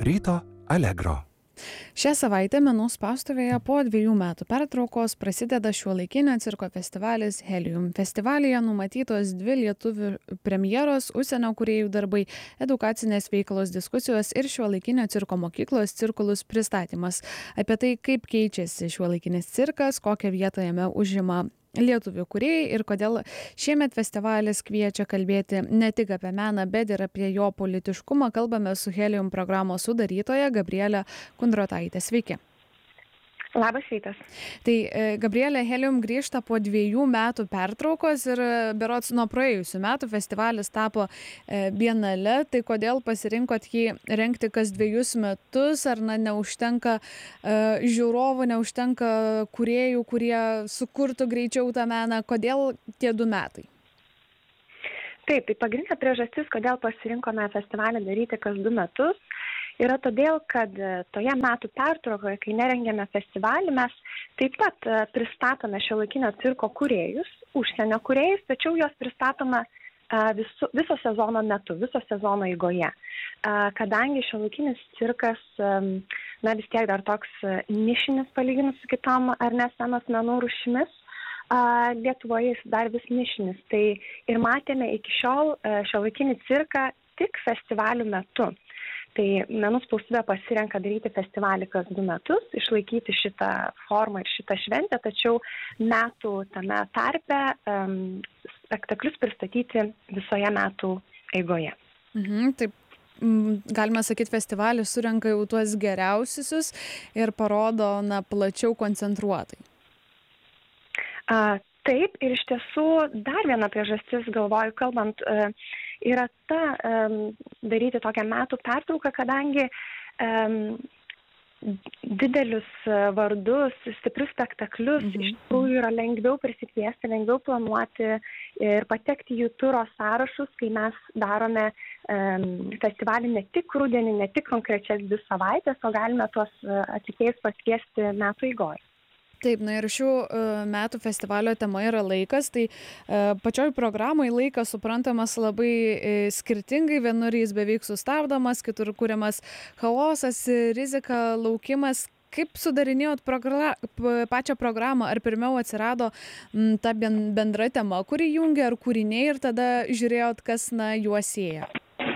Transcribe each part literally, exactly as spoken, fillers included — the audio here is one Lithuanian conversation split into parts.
Ryto Allegro. Šią savaitę menų spaustuvėje po dviejų metų pertraukos prasideda šiuolaikinio cirko festivalis Helium. Festivalyje numatytos dvi lietuvių premjeros, užsienio kūrėjų darbai, edukacinės veiklos diskusijos ir šiuolaikinio cirko mokyklos cirkulus pristatymas. Apie tai, kaip keičiasi šiuolaikinis cirkas, kokią vietą jame užima lietuvių kūrėjai ir kodėl šiemet festivalis kviečia kalbėti ne tik apie meną, bet ir apie jo politiškumą, kalbame su Helium programos sudarytoja Gabriele Kundrotaite. Sveiki. Labas rytas. Tai Gabrielė, Helium grįžta po dviejų metų pertraukos ir berods nuo praėjusių metų festivalis tapo bienale. Tai kodėl pasirinkot jį rengti kas dviejus metus? Ar na, neužtenka uh, žiūrovų, neužtenka kūrėjų, kurie sukurtų greičiau tą meną? Kodėl tie du metai? Taip, tai pagrindinė priežastis, kodėl pasirinkome festivalį daryti kas du metus, yra todėl, kad toje metų pertraukoje, kai nerengėme festivalį, mes taip pat pristatome šiuolaikinio cirko kūrėjus, užsienio kūrėjus, tačiau juos pristatome viso, viso sezono metu, viso sezono eigoje. Kadangi šiuolaikinis cirkas, na vis tiek dar toks nišinis palyginus su kitom ar ne scenos menų rūšimis, Lietuvoje jis dar vis nišinis. Tai ir matėme iki šiol šiuolaikinį cirką tik festivalių metu. Tai menų spaustuvė pasirenka daryti festivalį kas du metus, išlaikyti šitą formą ir šitą šventę, tačiau metų tame tarpe um, spektaklius pristatyti visoje metų eigoje. Mhm, taip. Galima sakyti, festivalis surenka jau tuos geriausius ir parodo na, plačiau koncentruotai. A, taip, ir iš tiesų dar viena priežastis, galvoju, kalbant, yra ta daryti tokią metų pertrauką, kadangi um, didelius vardus, stiprius spektaklius mhm. iš tikrųjų yra lengviau prisikviesti, lengviau planuoti ir patekti jų turo sąrašus, kai mes darome um, festivalį ne tik rudenį, ne tik konkrečias dvi savaitės, o galime tuos atlikėjus pasikviesti metų eigoje. Taip, na ir šių uh, metų festivalio tema yra laikas, tai uh, pačioj programai laikas suprantamas labai uh, skirtingai, vienur jis beveik sustabdomas, kitur kuriamas chaosas, rizika, laukimas. Kaip sudarinėjot progra pačią programą, ar pirmiau atsirado m, ta bendra tema, kuri jungia, ar kūriniai ir tada žiūrėjot, kas na, juos sieja?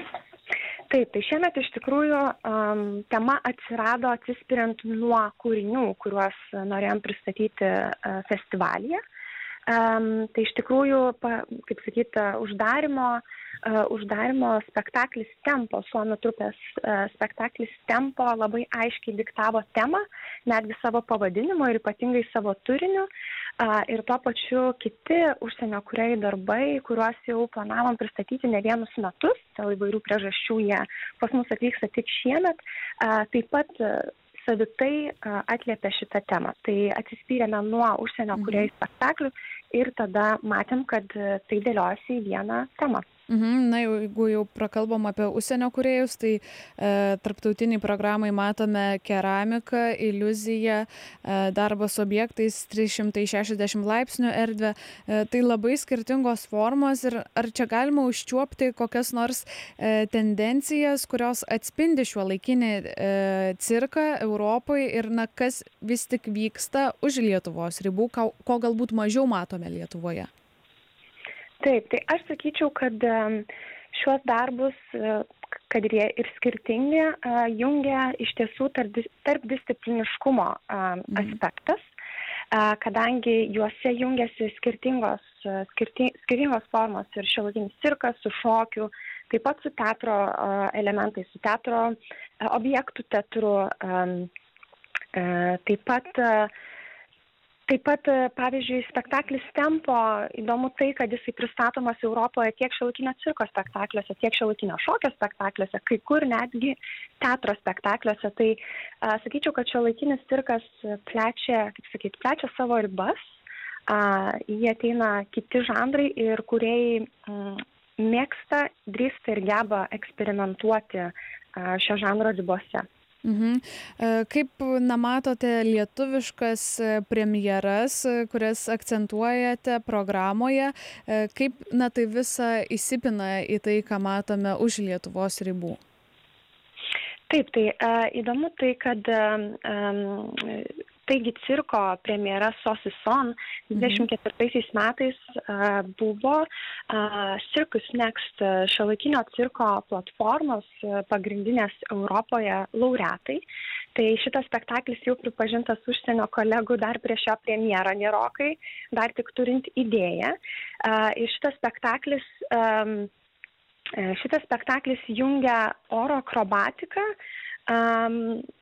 Taip, tai šiemet iš tikrųjų um, tema atsirado atsispiriant nuo kūrinių, kuriuos norėjom pristatyti uh, festivalyje. Um, tai iš tikrųjų, pa, kaip sakyti, uždarimo, uh, uždarimo spektaklis Tempo, suomių trupės uh, spektaklis Tempo labai aiškiai diktavo temą, netgi savo pavadinimu ir ypatingai savo turiniu. Uh, ir tuo pačiu kiti užsienio kūrėjų darbai, kuriuos jau planavom pristatyti ne vienus metus, dėl įvairių priežasčių jie pas mus atvyksta tik šiemet, uh, taip pat uh, savitai uh, atliepia šitą temą. Tai atsispyrėme nuo užsienio kūrėjų spektaklių ir tada matėm, kad uh, tai dėliojasi į vieną temą. Mhm, na, jeigu jau prakalbam apie užsienio kūrėjus, tai e, tarptautiniai programai matome keramiką, iliuziją, e, darbas objektais, trys šimtai šešiasdešimt laipsnių erdvę. E, tai labai skirtingos formos ir ar čia galima užčiuopti kokias nors e, tendencijas, kurios atspindi šiuolaikinį e, cirką Europoje ir na, kas vis tik vyksta už Lietuvos ribų, ko, ko galbūt mažiau matome Lietuvoje? Taip, tai aš sakyčiau, kad šiuos darbus, kad ir jie ir skirtingi, jungia iš tiesų tarpdiscipliniškumo aspektas, kadangi juose jungiasi skirtingos, skirti, skirtingos formos ir šiuolaikinis cirkas su šokiu, taip pat su teatro elementais, su teatro objektų teatru, taip pat Taip pat, pavyzdžiui, spektaklis Tempo, įdomu tai, kad jisai pristatomas Europoje tiek šiuolaikinio cirko spektakliuose, tiek šiuolaikinio šokio spektakliuose, kai kur netgi teatro spektakliuose. Tai a, sakyčiau, kad šiuolaikinis cirkas plečia, kaip sakyt, plečia savo ribas, a, jie ateina kiti žanrai ir kūrėjai m, mėgsta, drįsta ir geba eksperimentuoti a, šio žanro ribose. Mhm. Kaip na, matote lietuviškas premjeras, kurias akcentuojate programoje, kaip na, tai visa įsipina į tai, ką matome už Lietuvos ribų? Taip, tai uh, įdomu tai, kad um, taigi cirko premjera Saucisson dvidešimt ketvirtaisiais metais uh, buvo uh, Circus Next uh, šiuolaikinio cirko platformos uh, pagrindinės Europoje laureatai. Tai šitas spektaklis jau pripažintas užsienio kolegų dar prieš jo premjerą gerokai, dar tik turint idėją. Uh, ir šitas spektaklis um, Šitas spektaklis jungia oro akrobatiką, um,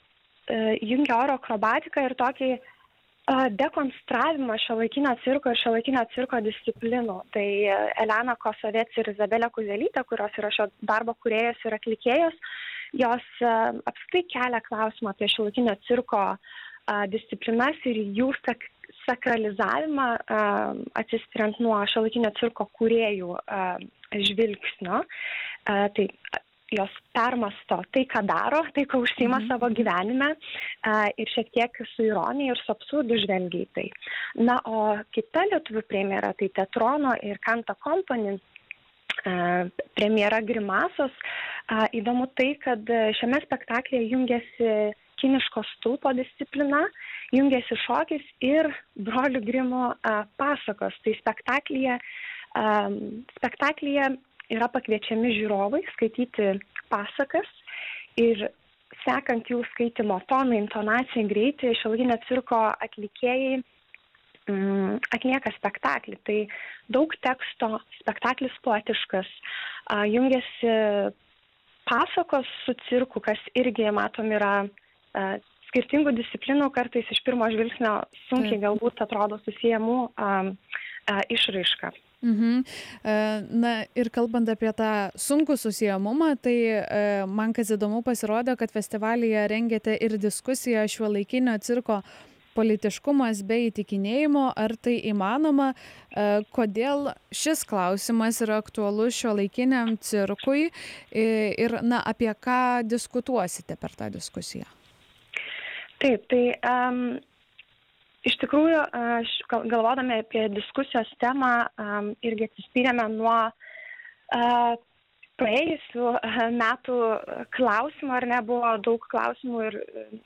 jungia oro akrobatiką ir tokį uh, dekonstravimą šiuolaikinio cirko ir šiuolaikinio cirko disciplinų. Tai Elena Kosovec ir Izabelė Kuzelytė, kurios yra šio darbo kūrėjos ir atlikėjos, jos uh, apskritai kelia klausimą apie šiuolaikinio cirko uh, disciplinas ir jų sak sakralizavimą uh, atsispiriant nuo šiuolaikinio cirko kūrėjų uh, žvilgsnio. Uh, tai jos permasto tai, ką daro, tai, ką užsiima mm-hmm. savo gyvenime uh, ir šiek tiek su ironija ir su absurdu žvelgia į tai. Na, o kita lietuvių premjera, tai Teatrono ir Canto Company uh, premjera Grimasos. Uh, įdomu tai, kad šiame spektaklyje jungiasi kiniško stulpo disciplina, jungiasi šokis ir brolių Grimų uh, pasakos. Tai spektaklyje, um, spektaklyje yra pakviečiami žiūrovai skaityti pasakas ir sekant jų skaitimo toną, intonaciją, greitį, šiuolaikinio cirko atlikėjai um, atlieka spektaklį. Tai daug teksto, spektaklis poetiškas, uh, jungiasi pasakos su cirku, kas irgi, matom, yra uh, skirtingų disciplinų, kartais iš pirmo žvilgsnio sunkiai galbūt atrodo susijamų um, uh, išraišką. Mhm. Na ir kalbant apie tą sunkų susijamumą, tai man kas įdomu pasirodė, kad festivalyje rengėte ir diskusiją šiuolaikinio cirko politiškumas be įtikinėjimo, ar tai įmanoma, kodėl šis klausimas yra aktualus šiuolaikiniam cirkui ir na, apie ką diskutuosite per tą diskusiją? Taip, tai um, iš tikrųjų, aš galvodami apie diskusijos temą, um, irgi atsispyrėme nuo uh, praėjusių metų klausimų, ar ne, buvo daug klausimų ir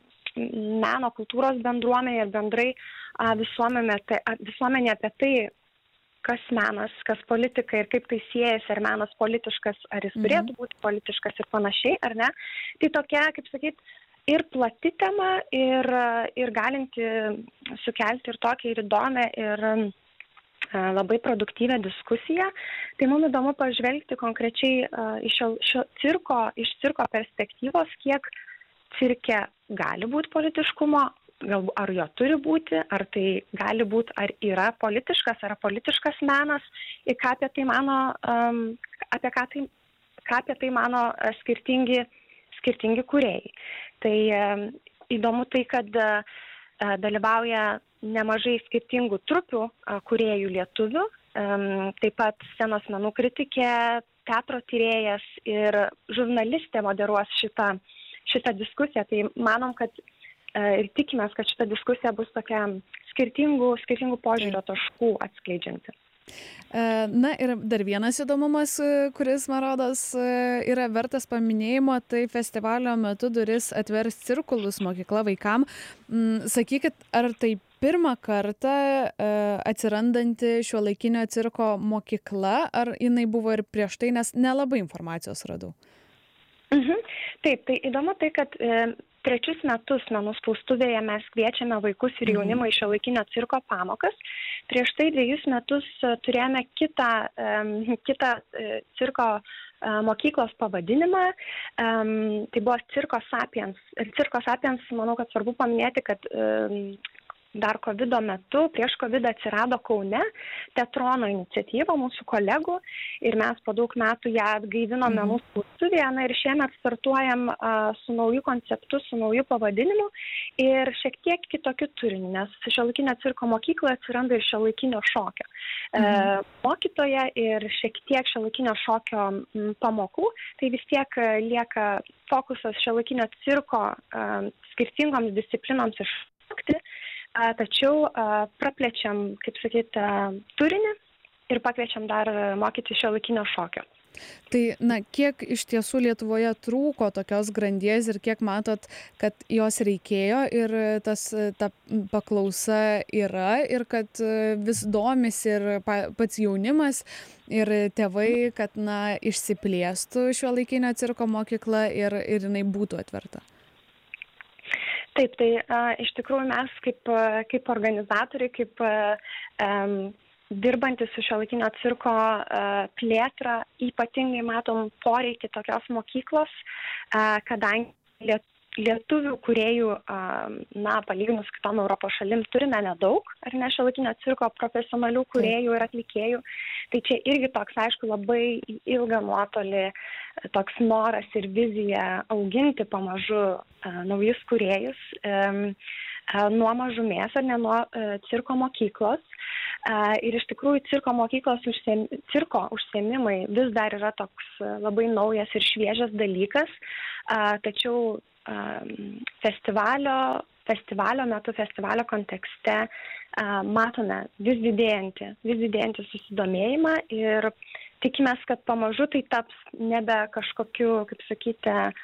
meno kultūros bendruomenė ir bendrai uh, visuomenė, tai, visuomenė apie tai, kas menas, kas politika ir kaip tai siejasi, ar menas politiškas, ar jis mhm. turėtų būti politiškas ir panašiai, ar ne. Tai tokia, kaip sakyt, ir plati tema, ir, ir galinti sukelti ir tokią ir įdomią, ir labai produktyvią diskusiją. Tai mums įdomu pažvelgti konkrečiai iš, šio, šio cirko, iš cirko perspektyvos, kiek cirke gali būti politiškumo, galbūt ar jo turi būti, ar tai gali būti, ar yra politiškas, ar politiškas menas, ir ką apie tai mano, um, apie ką tai, ką apie tai mano skirtingi skirtingi kūrėjai. Tai e, įdomu tai, kad e, dalyvauja nemažai skirtingų trupių e, kūrėjų lietuvių, e, taip pat scenos menų kritikė, teatro tyrėjas ir žurnalistė moderuos šitą, šitą diskusiją. Tai manom, kad e, ir tikimės, kad šita diskusija bus tokia skirtingų, skirtingų požiūrio taškų atskleidžianti. Na ir dar vienas įdomumas, kuris, man rodos, yra vertas paminėjimo, tai festivalio metu duris atvers Cirkulus mokykla vaikam. Sakykit, ar tai pirmą kartą atsirandanti šiuolaikinio cirko mokykla, ar jinai buvo ir prieš tai, nes nelabai informacijos radau? Mhm. Taip, tai įdomu tai, kad e, trečius metus menų spaustuvėje mes kviečiame vaikus ir jaunimą į šiuolaikinio cirko pamokas. Prieš tai dviejus metus turėjome kitą, e, kitą e, cirko e, mokyklos pavadinimą. E, tai buvo Cirko Sapiens. Ir Cirko Sapiens, manau, kad svarbu paminėti, kad e, dar kovido metu, prieš kovidą atsirado Kaune Teatrono iniciatyva mūsų kolegų ir mes po daug metų ją atgaivinome mm. mūsų spaustuvėje. Na ir šiemet startuojam uh, su nauju konceptu, su nauju pavadinimu ir šiek tiek kitokiu turiniu, nes šiuolaikinio cirko mokykloje atsiranda ir šiuolaikinio šokio. Mm. Uh, mokytoja ir šiek tiek šiuolaikinio šokio m, pamokų, tai vis tiek uh, lieka fokusas šiuolaikinio cirko uh, skirtingoms disciplinoms iššokti. Tačiau praplečiam, kaip sakyti, turinį ir pakviečiam dar mokyti šiuolaikinio šokio. Tai, na, kiek iš tiesų Lietuvoje trūko tokios grandies ir kiek matot, kad jos reikėjo ir tas, ta paklausa yra ir kad vis domisi ir pats jaunimas ir tėvai, kad, na, išsiplėstų šiuolaikinio cirko mokykla ir, ir jinai būtų atverta? Taip, tai a, iš tikrųjų mes kaip, kaip organizatoriai, kaip um, dirbantis su šiuolaikinio cirko uh, plėtra, ypatingai matom poreikį tokios mokyklos, uh, kadangi liet, lietuvių kūrėjų, uh, na, palyginus kitom Europos šalim, turime nedaug, ar ne, šiuolaikinio cirko profesionalių kūrėjų ir atlikėjų. Tai čia irgi toks, aišku, labai ilgą nuotolį, toks noras ir vizija auginti pamažu uh, naujus kūrėjus um, uh, nuo mažumės, ar ne, nuo uh, cirko mokyklos. Uh, ir iš tikrųjų cirko mokyklos užsiem, cirko užsiėmimai vis dar yra toks labai naujas ir šviežias dalykas, uh, tačiau uh, festivalio, festivalio metu, festivalio kontekste uh, matome vis didėjantį, vis didėjantį susidomėjimą ir tikimės, kad pamažu tai taps nebe kažkokiu, kaip sakyti,